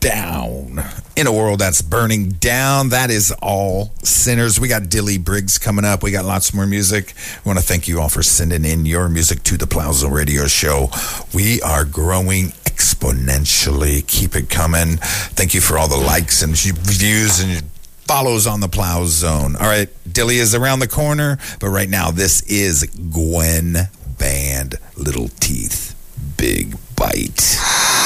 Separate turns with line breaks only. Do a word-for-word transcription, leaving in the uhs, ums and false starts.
down. In a world that's burning down, that is all sinners. We got Dilly Briggs coming up. We got lots more music. I want to thank you all for sending in your music to the Plowzone Radio Show. We are growing exponentially. Keep it coming. Thank you for all the likes and views and follows on the Plow Zone. All right, Dilly is around the corner, but right now this is Gwen Band, Little Teeth, Big Bite.